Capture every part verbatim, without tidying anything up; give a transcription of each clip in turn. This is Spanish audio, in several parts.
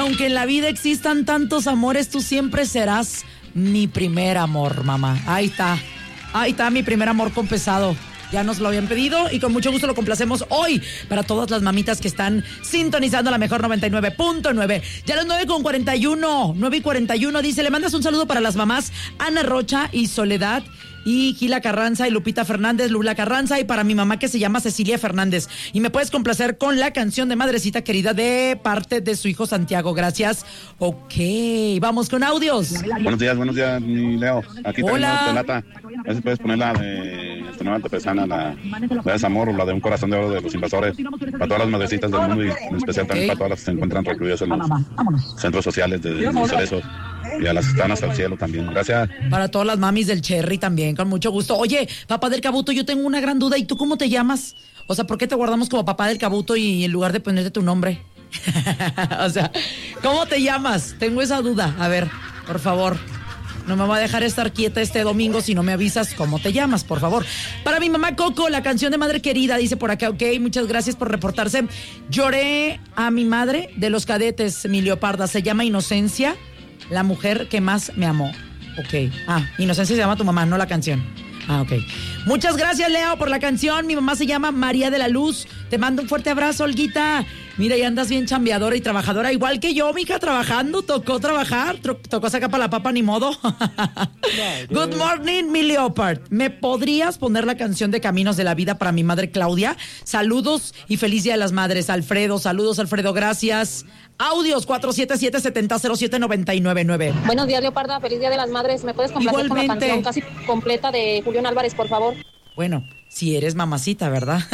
aunque en la vida existan tantos amores, tú siempre serás mi primer amor, mamá. Ahí está. Ahí está mi primer amor con Pesado. Ya nos lo habían pedido y con mucho gusto lo complacemos hoy para todas las mamitas que están sintonizando la mejor noventa y nueve punto nueve. Ya las nueve con cuarenta y uno, nueve y cuarenta y uno, dice, le mandas un saludo para las mamás Ana Rocha y Soledad y Gila Carranza y Lupita Fernández, Lula Carranza, y para mi mamá que se llama Cecilia Fernández. Y me puedes complacer con la canción de Madrecita Querida de parte de su hijo Santiago. Gracias. Ok, vamos con audios. Buenos días, buenos días, mi Leo. Aquí Hola. tenemos Telata. A ver si puedes poner la de esta nueva antepesana, la de Desamor, o la de Un Corazón de Oro de los Invasores, para todas las madrecitas del mundo y en especial también para todas las que se encuentran recluidas en los centros sociales de los cerezos. Y a las estanas al cielo también. Gracias. Para todas las mamis del Cherry también, con mucho gusto. Oye, papá del Cabuto, yo tengo una gran duda. ¿Y tú cómo te llamas? O sea, ¿por qué te guardamos como papá del Cabuto y en lugar de ponerte tu nombre? O sea, ¿cómo te llamas? Tengo esa duda. A ver, por favor. No me va a dejar estar quieta este domingo si no me avisas cómo te llamas, por favor. Para mi mamá Coco, la canción de Madre Querida, dice por acá, ok, muchas gracias por reportarse. Lloré a mi madre de los Cadetes, mi leoparda, se llama Inocencia, la mujer que más me amó. Ok, ah, Inocencia se llama tu mamá, no la canción. Ah, ok. Muchas gracias, Leo, por la canción. Mi mamá se llama María de la Luz. Te mando un fuerte abrazo, Olguita. Mira, ya andas bien chambeadora y trabajadora, igual que yo, mija, trabajando. Tocó trabajar, tro- tocó sacar para la papa, ni modo. Good morning, mi Leopard. ¿Me podrías poner la canción de Caminos de la Vida para mi madre Claudia? Saludos y feliz Día de las Madres. Alfredo, saludos, Alfredo, gracias. Audios cuatro siete siete, siete cero cero siete, nueve nueve nueve. Buenos días, Leoparda. Feliz Día de las Madres. ¿Me puedes complacer con la Igualmente. canción casi completa de Julián Álvarez, por favor? Bueno, si eres mamacita, ¿verdad?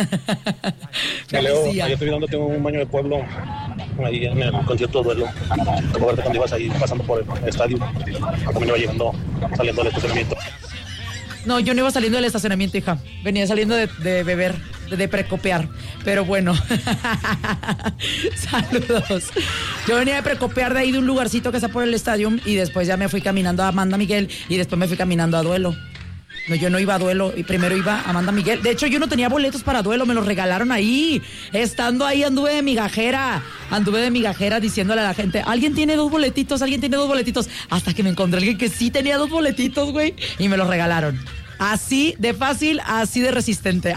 Me Leo, Feliz día. ayer estoy dándote un baño de pueblo ahí en el concierto Duelo. Como verte cuando ibas ahí pasando por el estadio. También iba llegando, saliendo del estacionamiento. No, yo no iba saliendo del estacionamiento, hija. Venía saliendo de, de beber, de, de precopear. Pero bueno. Saludos. Yo venía de precopear de ahí de un lugarcito que está por el estadio y después ya me fui caminando a Amanda Miguel y después me fui caminando a Duelo. No, yo no iba a Duelo y primero iba a Amanda Miguel. De hecho, yo no tenía boletos para Duelo, me los regalaron ahí. Estando ahí anduve de migajera. Anduve de migajera diciéndole a la gente, alguien tiene dos boletitos, alguien tiene dos boletitos. Hasta que me encontré alguien que sí tenía dos boletitos, güey. Y me los regalaron. Así de fácil, así de resistente.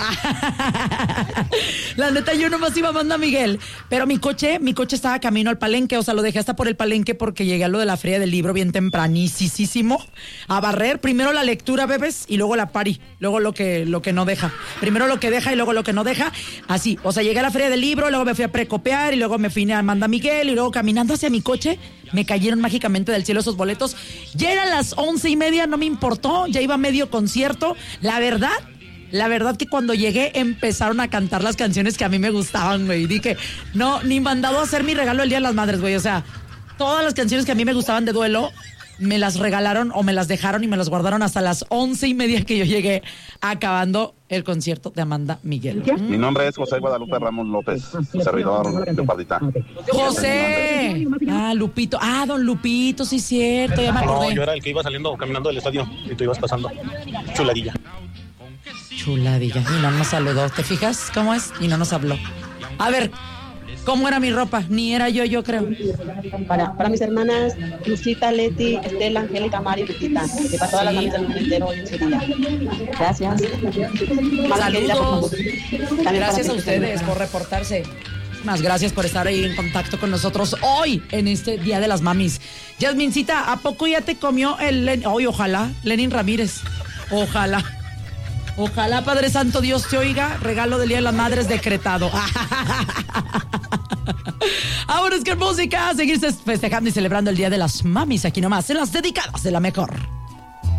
La neta, yo nomás iba a Amanda Miguel. Pero mi coche, mi coche estaba camino al palenque. O sea, lo dejé hasta por el palenque porque llegué a lo de la feria del libro bien tempranísimo. A barrer, primero la lectura, bebés, y luego la pari. Luego lo que, lo que no deja. Primero lo que deja y luego lo que no deja. Así, o sea, llegué a la feria del libro, luego me fui a precopear y luego me fui a Amanda Miguel y luego caminando hacia mi coche, me cayeron mágicamente del cielo esos boletos. Ya eran las once y media, no me importó, ya iba a medio concierto. La verdad, la verdad que cuando llegué empezaron a cantar las canciones que a mí me gustaban, güey. Dije, no, ni mandado a hacer mi regalo el Día de las Madres, güey. O sea, todas las canciones que a mí me gustaban de Duelo, me las regalaron o me las dejaron y me las guardaron hasta las once y media que yo llegué acabando el concierto de Amanda Miguel. Mi nombre es José Guadalupe Ramos López, servidor de Pardita. José. Ah, Lupito. Ah, don Lupito, sí es cierto, ya me acordé. No, yo era el que iba saliendo, caminando del estadio y tú ibas pasando. Chuladilla. Chuladilla. Y no nos saludó. ¿Te fijas cómo es? Y no nos habló. A ver, ¿cómo era mi ropa? Ni era yo, yo creo. Para, para mis hermanas Lucita, Leti, Estela, Angélica, Mari, Lupita. Y para todas las familias del mundo entero hoy en su día. Gracias. Saludos. Gracias a ustedes por reportarse. Más gracias por estar ahí en contacto con nosotros hoy, en este Día de las Mamis. Yasmincita, ¿a poco ya te comió el Lenin? Hoy, ojalá, Lenin Ramírez. Ojalá. Ojalá, Padre Santo, Dios te oiga. Regalo del Día de las Madres decretado. Ahora es que música, seguirse festejando y celebrando el Día de las Mamis aquí nomás, en las dedicadas de la mejor.